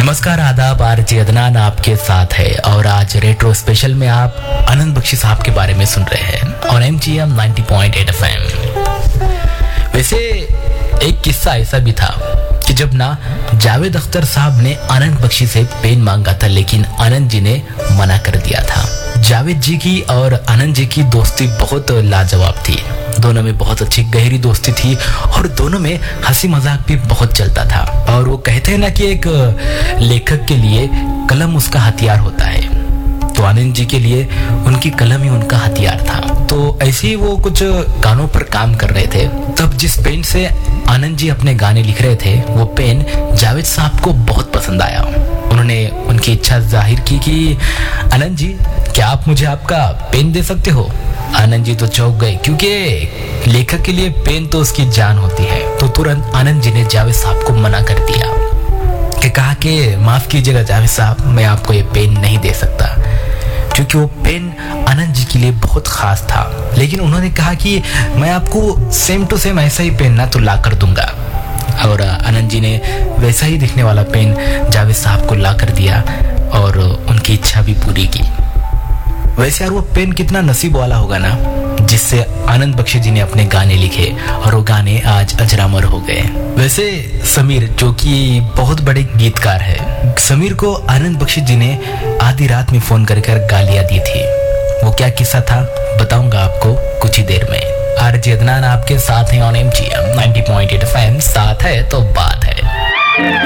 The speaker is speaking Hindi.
नमस्कार, आदाब। आरजे अदनान आपके साथ है और आज रेट्रो स्पेशल में आप आनंद बख्शी साहब के बारे में सुन रहे हैं और MGM 90.8 FM। वैसे एक किस्सा ऐसा भी था कि जब ना जावेद अख्तर साहब ने आनंद बख्शी से पेन मांगा था, लेकिन आनंद जी ने मना कर दिया था। जावेद जी की और आनंद जी की दोस्ती बहुत लाजवाब थी। दोनों में बहुत अच्छी गहरी दोस्ती थी और दोनों में हंसी मजाक भी बहुत चलता था। और वो कहते हैं ना कि एक लेखक के लिए कलम उसका हथियार होता है, तो आनंद जी के लिए उनकी कलम ही उनका हथियार था। तो ऐसे ही वो कुछ गानों पर काम कर रहे थे, तब जिस पेन से आनंद जी अपने गाने लिख रहे थे वो पेन जावेद साहब को बहुत पसंद आया। उन्होंने उनकी इच्छा जाहिर की कि आनंद जी, क्या आप मुझे आपका पेन दे सकते हो? आनंद जी तो चौंक गए, क्योंकि लेखक के लिए पेन तो उसकी जान होती है। तो तुरंत आनंद जी ने जावेद साहब को मना कर दिया कि कहा कि माफ कीजिएगा जावेद साहब, मैं आपको ये पेन नहीं दे सकता, क्योंकि वो पेन आनंद जी के लिए बहुत खास था। लेकिन उन्होंने कहा कि मैं आपको सेम टू सेम ऐसा ही पेन ना तो ला कर दूंगा। और आनंद जी ने वैसा ही दिखने वाला पेन जावेद साहब को ला कर दिया और उनकी इच्छा भी पूरी की। वैसे यार वो पेन कितना नसीब वाला होगा ना, जिससे आनंद बख्शी जी ने अपने गाने लिखे और वो गाने आज अजरामर हो गए। वैसे समीर, जो कि बहुत बड़े गीतकार है, समीर को आनंद बख्शी जी ने आधी रात में फोन कर गालियां दी थी। वो क्या किस्सा था बताऊंगा आपको कुछ ही देर में। आरजे अदनान आपके साथ हैं ऑन MGM 90.8 FM। साथ है तो बात है।